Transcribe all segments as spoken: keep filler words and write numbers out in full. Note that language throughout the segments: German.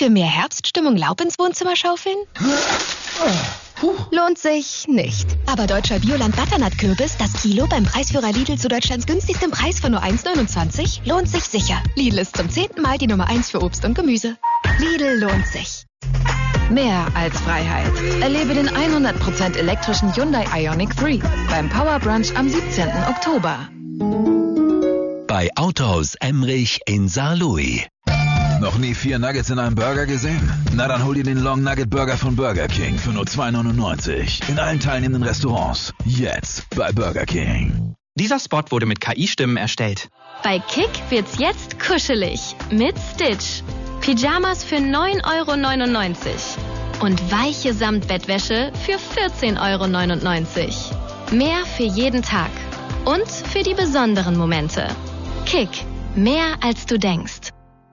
Für mehr Herbststimmung Laub ins Wohnzimmer schaufeln? Puh. Lohnt sich nicht. Aber deutscher Bioland-Butternut-Kürbis, das Kilo beim Preisführer Lidl zu Deutschlands günstigstem Preis von nur eins neunundzwanzig, lohnt sich sicher. Lidl ist zum zehnten Mal die Nummer eins für Obst und Gemüse. Lidl lohnt sich. Mehr als Freiheit. Erlebe den hundert Prozent elektrischen Hyundai Ioniq drei beim Power Brunch am siebzehnten Oktober. Bei Autohaus Emrich in Saarlouis. Noch nie vier Nuggets in einem Burger gesehen? Na dann hol dir den Long Nugget Burger von Burger King für nur zwei neunundneunzig. In allen teilnehmenden Restaurants. Jetzt bei Burger King. Dieser Spot wurde mit K I-Stimmen erstellt. Bei Kick wird's jetzt kuschelig. Mit Stitch. Pyjamas für neun Euro neunundneunzig. Und weiche Samtbettwäsche für vierzehn Euro neunundneunzig. Mehr für jeden Tag. Und für die besonderen Momente. Kick. Mehr als du denkst.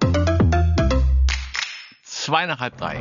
Zwei nach halb drei.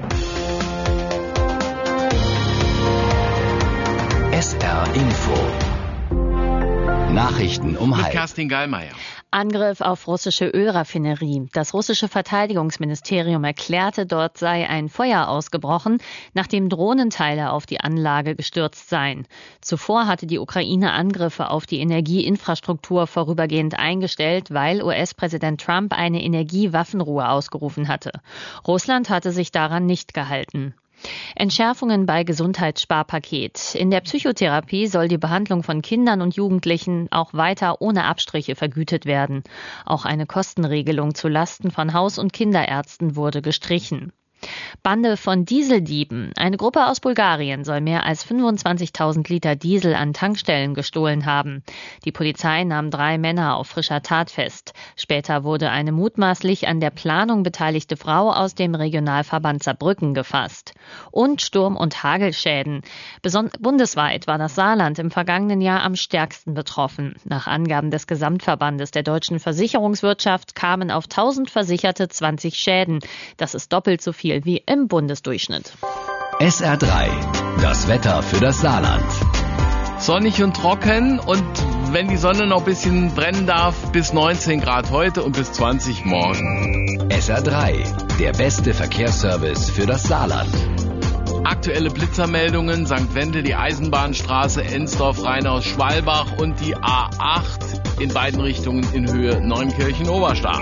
S R Info. Nachrichten um Mit halb. Kerstin Gallmeier. Angriff auf russische Ölraffinerie. Das russische Verteidigungsministerium erklärte, dort sei ein Feuer ausgebrochen, nachdem Drohnenteile auf die Anlage gestürzt seien. Zuvor hatte die Ukraine Angriffe auf die Energieinfrastruktur vorübergehend eingestellt, weil U S-Präsident Trump eine Energiewaffenruhe ausgerufen hatte. Russland hatte sich daran nicht gehalten. Entschärfungen bei Gesundheitssparpaket. In der Psychotherapie soll die Behandlung von Kindern und Jugendlichen auch weiter ohne Abstriche vergütet werden. Auch eine Kostenregelung zu Lasten von Haus- und Kinderärzten wurde gestrichen. Bande von Dieseldieben. Eine Gruppe aus Bulgarien soll mehr als fünfundzwanzigtausend Liter Diesel an Tankstellen gestohlen haben. Die Polizei nahm drei Männer auf frischer Tat fest. Später wurde eine mutmaßlich an der Planung beteiligte Frau aus dem Regionalverband Saarbrücken gefasst. Und Sturm- und Hagelschäden. Beson- bundesweit war das Saarland im vergangenen Jahr am stärksten betroffen. Nach Angaben des Gesamtverbandes der deutschen Versicherungswirtschaft kamen auf tausend Versicherte zwanzig Schäden. Das ist doppelt so viel wie im Bundesdurchschnitt. S R drei. Das Wetter für das Saarland. Sonnig und trocken und wenn die Sonne noch ein bisschen brennen darf, bis neunzehn Grad heute und bis zwanzig morgen. S R drei. Der beste Verkehrsservice für das Saarland. Aktuelle Blitzermeldungen: Sankt Wendel, die Eisenbahnstraße, Ensdorf, Rheinhaus, Schwalbach und die A acht in beiden Richtungen in Höhe Neunkirchen-Oberstart.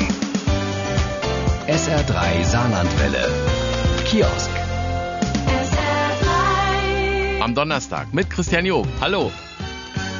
S R drei Saarlandwelle. Kiosk. Am Donnerstag mit Christian Job. Hallo.